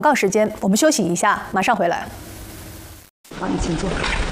告时间，我们休息一下，马上回来。 好，你请坐。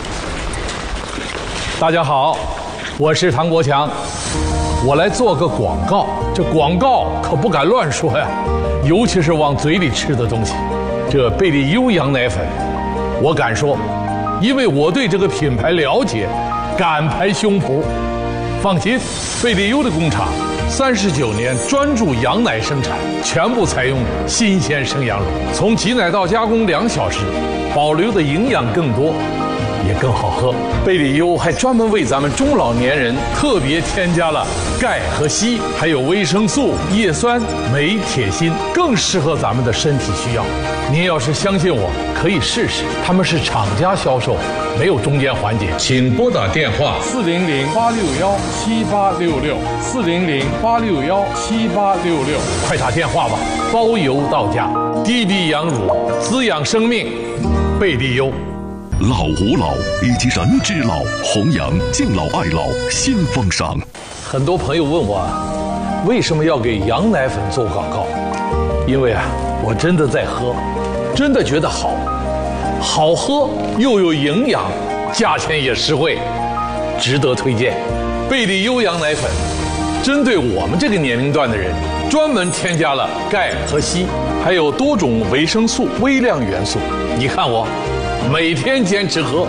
大家好，我是唐国强，我来做个广告。这广告可不敢乱说呀，尤其是往嘴里吃的东西。这贝利优羊奶粉，我敢说，因为我对这个品牌了解，敢拍胸脯。放心，贝利优的工厂39年专注羊奶生产，全部采用新鲜生羊乳，从挤奶到加工2小时，保留的营养更多，也更好喝。贝利优还专门为咱们中老年人特别添加了钙和硒，还有维生素、叶酸、镁、铁、锌，更适合咱们的身体需要。您要是相信我，可以试试。他们是厂家销售，没有中间环节。请拨打电话400-861-7866，400-861-7866，快打电话吧，包邮到家。滴滴羊乳，滋养生命，贝利优。 老吾老以及人之老，弘扬敬老爱老新风尚。 很多朋友问我，为什么要给羊奶粉做广告？因为我真的在喝，真的觉得好喝又有营养，价钱也实惠，值得推荐。贝利优羊奶粉针对我们这个年龄段的人，专门添加了钙和硒，还有多种维生素、微量元素。你看我每天坚持喝。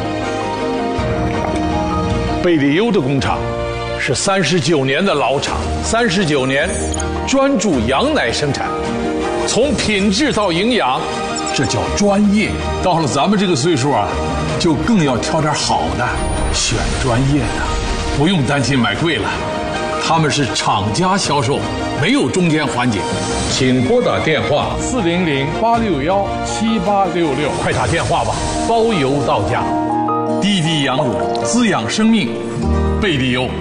贝利优的工厂是39年的老厂，39年专注羊奶生产，从品质到营养，这叫专业。到了咱们这个岁数就更要挑点好的，选专业的，不用担心买贵了。他们是厂家销售，没有中间环节。请拨打电话400-861-7866，快打电话吧，包邮到家。滴滴羊乳，滋养生命，贝利优。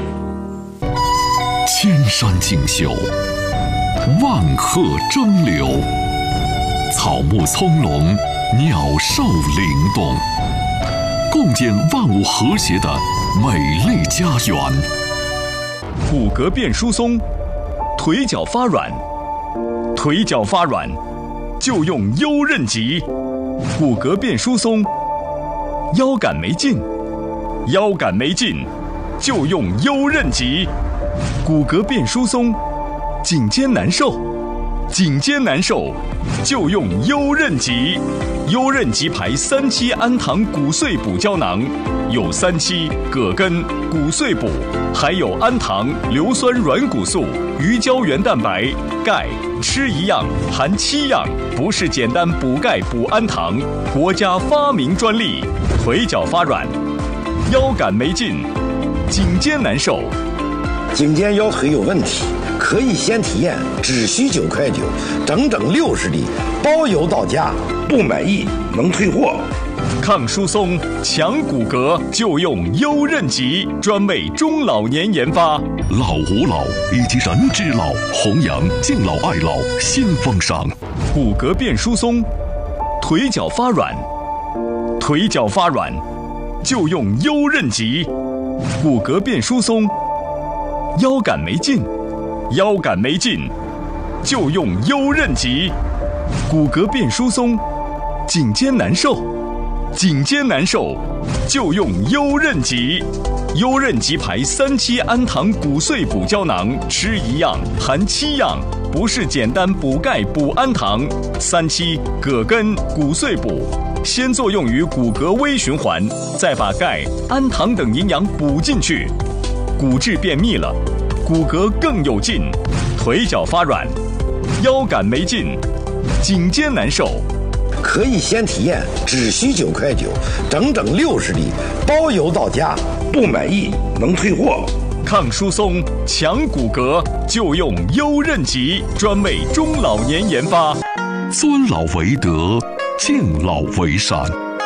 千山竞秀，万壑争流，草木葱茏，鸟兽灵动，共建万物和谐的美丽家园。 骨骼变疏松，腿脚发软，腿脚发软就用优韧极。骨骼变疏松，腰杆没劲，腰杆没劲就用优韧极。骨骼变疏松，颈肩难受，颈肩难受就用优韧极。优韧极牌3期氨糖骨碎补胶囊，有3期、葛根、骨碎补，还有氨糖、硫酸软骨素、鱼胶原蛋白、钙，吃一样含7样，不是简单补钙补氨糖，国家发明专利。腿脚发软，腰杆没劲，颈肩难受， 颈肩腰腿有问题，可以先体验，只需9.9块，整整60粒，包邮到家，不满意能退货。 抗疏松、强骨骼就用优韧极，专为中老年研发。 老吾老以及人之老，弘扬敬老爱老新风尚。 骨骼变疏松，腿脚发软，腿脚发软就用优韧极。骨骼变疏松，腰杆没劲，腰杆没劲就用优韧极。骨骼变疏松，颈肩难受，颈肩难受就用优韧极。优韧极牌3期氨糖骨碎补胶囊，吃一样含7样，不是简单补钙补氨糖。3期、葛根、骨碎补，先作用于骨骼微循环，再把钙、氨糖等营养补进去，骨质变密了，骨骼更有劲，腿脚发软，腰杆没劲，颈肩难受。 可以先体验，只需9.9块，整整60粒，包邮到家，不满意能退货。 抗疏松、强骨骼就用优韧极，专为中老年研发。 尊老为德，敬老为善。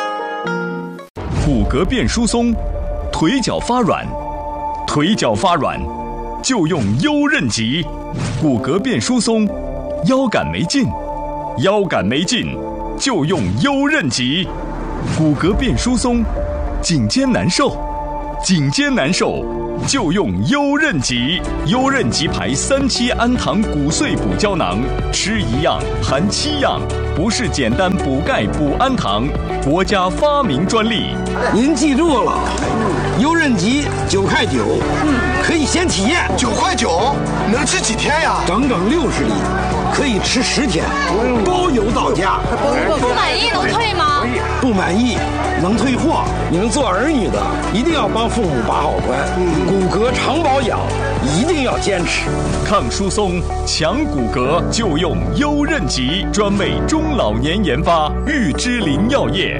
骨骼变疏松，腿脚发软，腿脚发软就用优韧极。骨骼变疏松，腰杆没劲，腰杆没劲就用优韧极。骨骼变疏松，颈肩难受， 颈肩难受，就用优韧吉。优韧吉牌3期氨糖骨碎补胶囊，吃1样含7样，不是简单补钙补氨糖，国家发明专利。 您记住了，优韧吉9.9块，可以先体验。 9.9块，能吃几天呀？ 整整60粒，可以吃10天，包邮到家。 不满意能退吗？ 不满意能退货。你们做儿女的一定要帮父母把好关，骨骼常保养一定要坚持。 抗疏松、强骨骼就用优韧吉，专为中老年研发，玉芝林药业。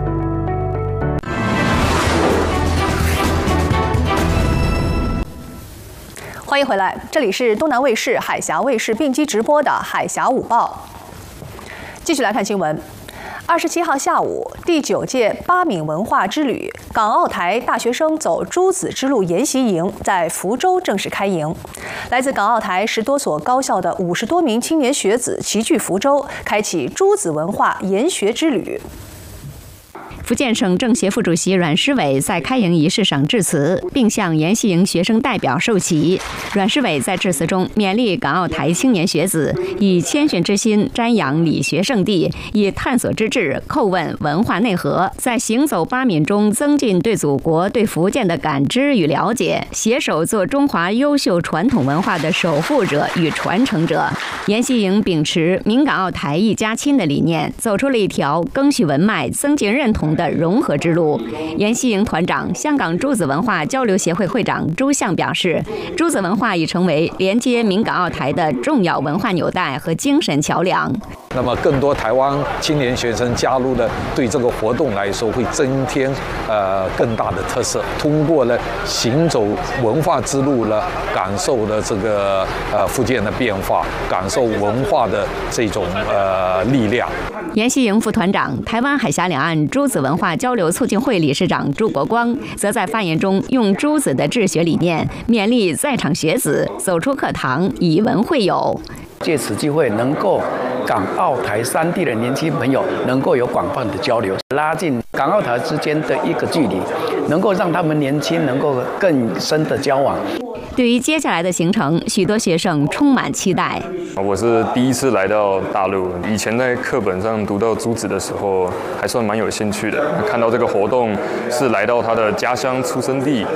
欢迎回来，这里是东南卫视、海峡卫视并机直播的《海峡午报》。继续来看新闻。27号下午，第9届巴闽文化之旅港澳台大学生走朱子之路研习营在福州正式开营。来自港澳台10多所高校的50多名青年学子齐聚福州，开启朱子文化研学之旅。 福建省政协副主席阮诗伟在开营仪式上致辞，并向研习营学生代表授旗。阮诗伟在致辞中勉励港澳台青年学子以谦逊之心瞻仰理学圣地，以探索之志叩问文化内核，在行走巴闽中增进对祖国、对福建的感知与了解，携手做中华优秀传统文化的守护者与传承者。研习营秉持闽港澳台一家亲的理念，走出了一条赓续文脉、增进认同的融合之路。研习营团长、香港朱子文化交流协会会长朱相表示，朱子文化已成为连接闽港澳台的重要文化纽带和精神桥梁。 那么更多台湾青年学生加入了，对这个活动来说会增添更大的特色。通过了行走文化之路呢，感受了这个福建的变化，感受文化的这种力量。 研习营副团长、台湾海峡两岸朱子文化交流促进会理事长朱国光则在发言中用朱子的治学理念勉励在场学子走出课堂，以文会友。 借此机会，能够港澳台3地的年轻朋友能够有广泛的交流，拉近港澳台之间的一个距离，能够让他们年轻能够更深的交往。 对于接下来的行程，许多学生充满期待。 我是第一次来到大陆，以前在课本上读到朱子的时候，还算蛮有兴趣的。看到这个活动是来到他的家乡出生地，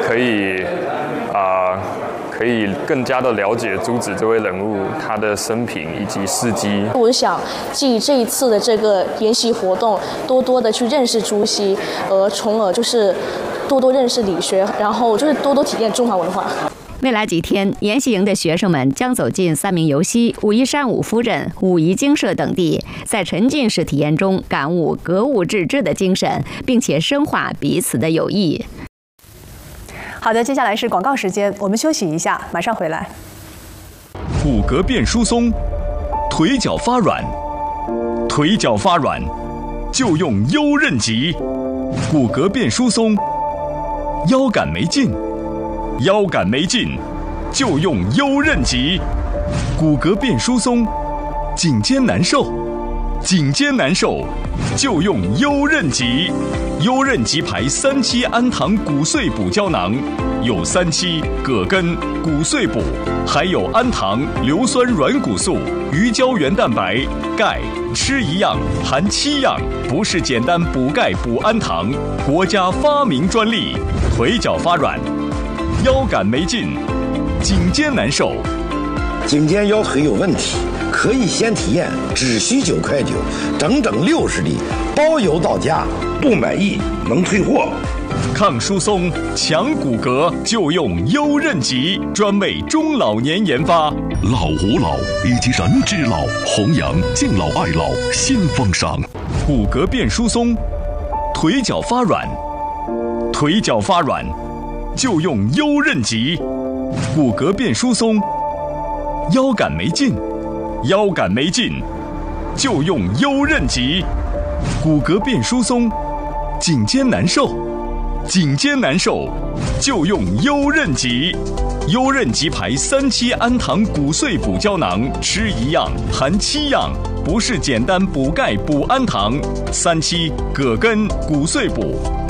可以更加的了解朱子这位人物，他的生平以及事迹。 我想借这一次的这个研习活动，多多的去认识朱熹，从而就是多多认识理学，然后就是多多体验中华文化。 未来几天，研习营的学生们将走进三明游溪、武夷山五夫人、武夷精舍等地，在沉浸式体验中感悟格物致知的精神，并且深化彼此的友谊。 好的，接下来是广告时间，我们休息一下，马上回来。 骨骼变疏松，腿脚发软，腿脚发软就用优韧吉。骨骼变疏松，腰杆没劲，腰杆没劲就用优韧吉。骨骼变疏松，颈肩难受，颈肩难受就用优韧吉。优韧吉牌3期氨糖骨碎补胶囊，有3期葛根、骨碎补，还有氨糖、硫酸软骨素、鱼胶原蛋白、钙，吃1样含7样，不是简单补钙补氨糖，国家发明专利。腿脚发软，腰杆没劲，颈肩难受， 颈肩腰腿有问题，可以先体验，只需9.9块，整整60粒，包邮到家，不满意能退货。 抗疏松、强骨骼就用优韧吉，专为中老年研发。 老吾老以及人之老，弘扬敬老爱老新风尚。 骨骼变疏松，腿脚发软，腿脚发软就用优韧吉。骨骼变疏松，腰杆没劲，腰杆没劲就用优韧吉。骨骼变疏松，颈肩难受，颈肩难受就用优韧吉。优韧吉牌3期氨糖骨碎补胶囊，吃1样含7样，不是简单补钙补氨糖。3期葛根骨碎补，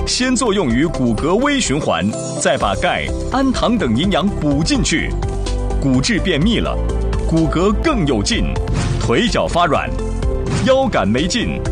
先作用于骨骼微循环，再把钙、氨糖等营养补进去，骨质变密了，骨骼更有劲，腿脚发软，腰杆没劲，